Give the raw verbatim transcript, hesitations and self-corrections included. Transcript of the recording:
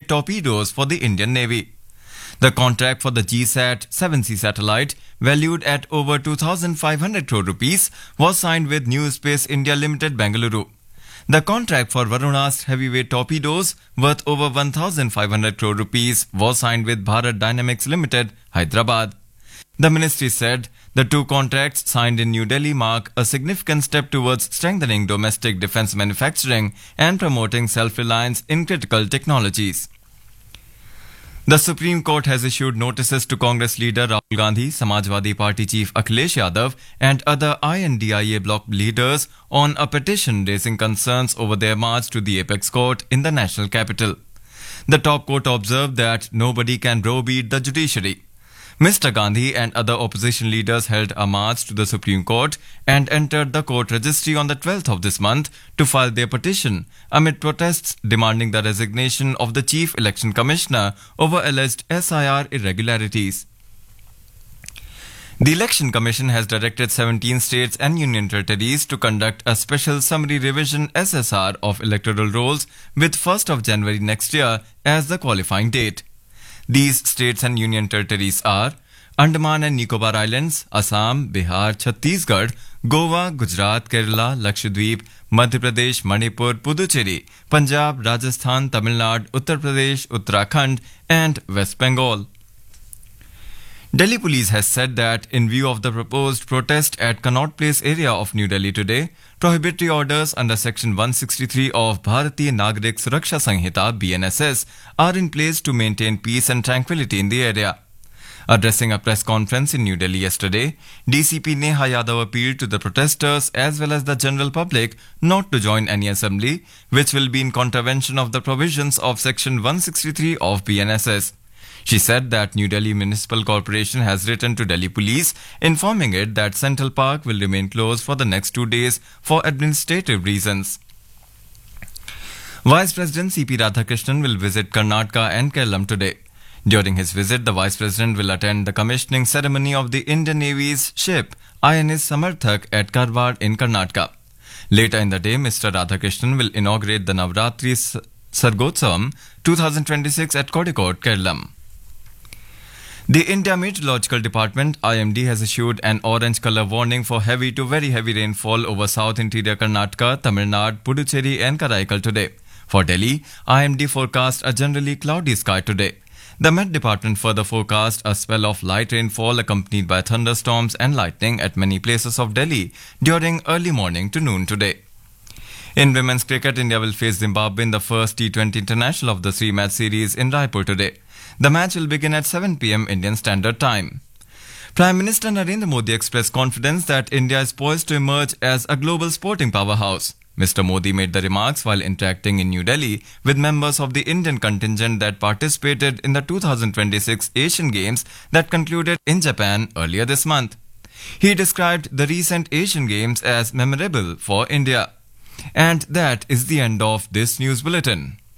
heavyweight torpedoes for the Indian Navy. The contract for the G SAT seven C satellite, valued at over two thousand five hundred crore rupees, was signed with New Space India Limited, Bengaluru. The contract for Varunastra heavyweight torpedoes, worth over one thousand five hundred crore rupees, was signed with Bharat Dynamics Limited, Hyderabad. The ministry said the two contracts signed in New Delhi mark a significant step towards strengthening domestic defense manufacturing and promoting self-reliance in critical technologies. The Supreme Court has issued notices to Congress leader Rahul Gandhi, Samajwadi Party chief Akhilesh Yadav and other I N D I A bloc leaders on a petition raising concerns over their march to the apex court in the national capital. The top court observed that nobody can browbeat the judiciary. Mister Gandhi and other opposition leaders held a march to the Supreme Court and entered the court registry on the twelfth of this month to file their petition amid protests demanding the resignation of the Chief Election Commissioner over alleged S I R irregularities. The Election Commission has directed seventeen states and union territories to conduct a special summary revision S S R of electoral rolls with first of January next year as the qualifying date. These states and union territories are Andaman and Nicobar Islands, Assam, Bihar, Chhattisgarh, Goa, Gujarat, Kerala, Lakshadweep, Madhya Pradesh, Manipur, Puducherry, Punjab, Rajasthan, Tamil Nadu, Uttar Pradesh, Uttarakhand and West Bengal. Delhi Police has said that in view of the proposed protest at Connaught Place area of New Delhi today, prohibitory orders under Section one sixty-three of Bharatiya Nagarik Suraksha Sanhita B N S S are in place to maintain peace and tranquility in the area. Addressing a press conference in New Delhi yesterday, D C P Neha Yadav appealed to the protesters as well as the general public not to join any assembly, which will be in contravention of the provisions of Section one sixty-three of B N S S. She said that New Delhi Municipal Corporation has written to Delhi Police informing it that Central Park will remain closed for the next two days for administrative reasons. Vice President C P Radhakrishnan will visit Karnataka and Kerala today. During his visit, the Vice President will attend the commissioning ceremony of the Indian Navy's ship I N S Samarthak at Karwar in Karnataka. Later in the day, Mister Radhakrishnan will inaugurate the Navratri Sargotsavam twenty twenty-six at Kozhikode, Kerala. The India Meteorological Department I M D has issued an orange color warning for heavy to very heavy rainfall over south interior Karnataka, Tamil Nadu, Puducherry and Karaikal today. For Delhi, I M D forecast a generally cloudy sky today. The Met Department further forecast a spell of light rainfall accompanied by thunderstorms and lightning at many places of Delhi during early morning to noon today. In women's cricket, India will face Zimbabwe in the first T twenty International of the three-match series in Raipur today. The match will begin at seven p m Indian Standard Time. Prime Minister Narendra Modi expressed confidence that India is poised to emerge as a global sporting powerhouse. Mister Modi made the remarks while interacting in New Delhi with members of the Indian contingent that participated in the two thousand twenty-six Asian Games that concluded in Japan earlier this month. He described the recent Asian Games as memorable for India. And that is the end of this news bulletin.